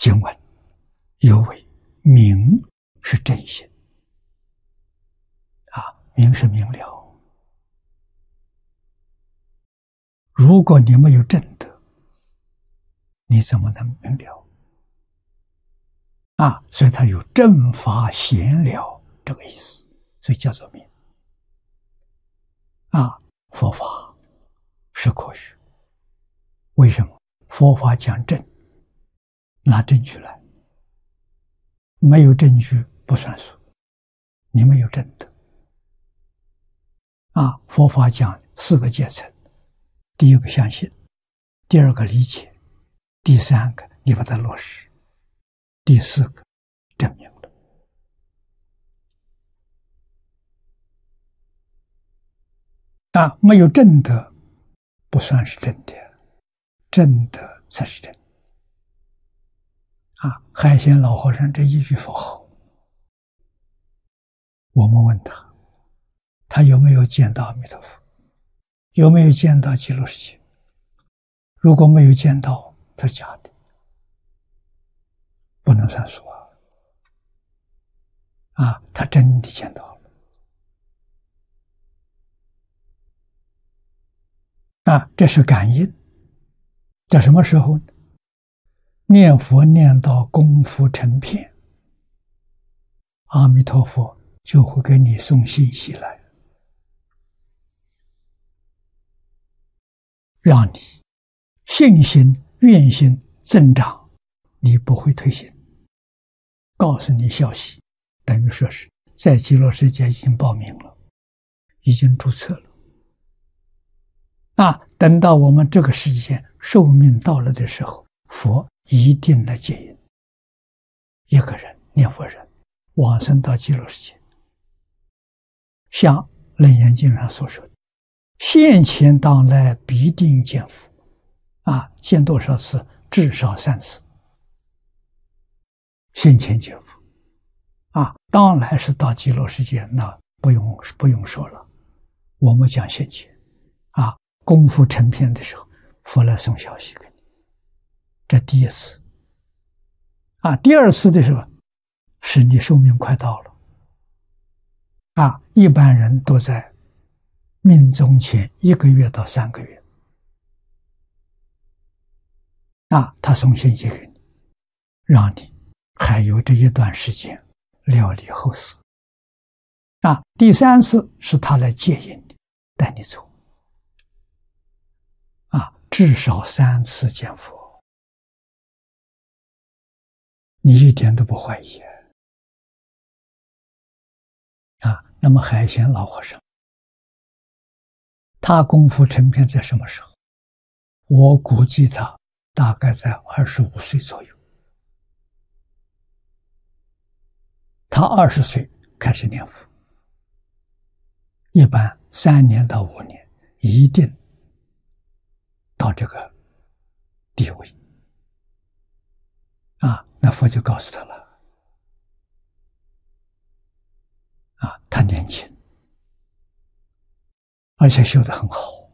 经文有为明是正心明是明了。如果你没有正德，你怎么能明了？所以它有正法显了这个意思，所以叫做明。佛法是科学，为什么？佛法讲正，拿证据来，没有证据不算数，你没有正德。佛法讲4个阶层，第一个相信，第二个理解，第三个你把它落实，第4个证明了。没有正德不算是正的，正德才是正。海鲜老和尚这一句佛号，我们问他有没有见到阿弥陀佛，有没有见到极乐世界？如果没有见到，它是假的，不能算数他真的见到了。这是感应，在什么时候呢？念佛念到功夫成片，阿弥陀佛就会给你送信息来，让你信心愿心增长，你不会退心，告诉你消息，等于说是在极乐世界已经报名了，已经注册了。等到我们这个世界寿命到了的时候，佛一定来接引一个人念佛人往生到极乐世界。像《楞严经》上所说的，现前当来必定见佛。见多少次？至少3次。现前见佛当来是到极乐世界，那不用说了。我们讲现前功夫成片的时候，佛来送消息给你，这第一次。第二次的时候，是你寿命快到了。一般人都在命终前1个月到3个月。他送信息给你，让你还有这一段时间料理后事。第3次是他来接引你，带你走。至少3次见佛，你一点都不怀疑。那么海鲜老和尚，他功夫成片在什么时候？我估计他大概在25岁左右。他20岁开始念佛，一般3年到5年一定到这个地位。那佛就告诉他了。他年轻，而且修得很好。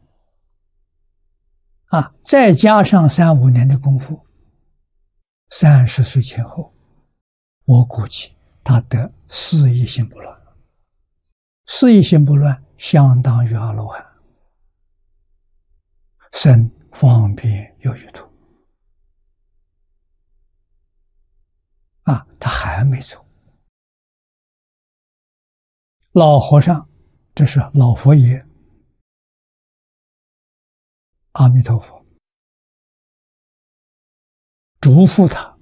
再加上3、5年的功夫，30岁前后，我估计他得4意心不乱。4意心不乱相当于阿罗汉，生方便有余土。他还没走。老和尚，这是老佛爷阿弥陀佛嘱咐他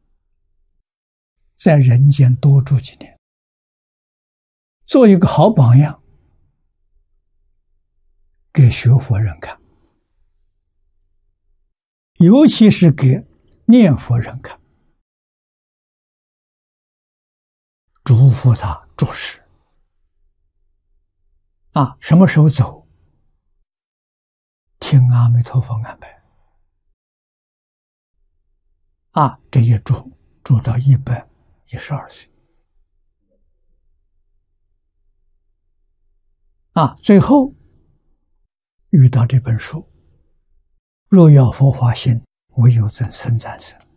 在人间多住几年，做一个好榜样给学佛人看，尤其是给念佛人看，嘱咐他住世。什么时候走？听阿弥陀佛安排。这一住到112岁。最后遇到这本书，若要佛法心，唯有增生暂生。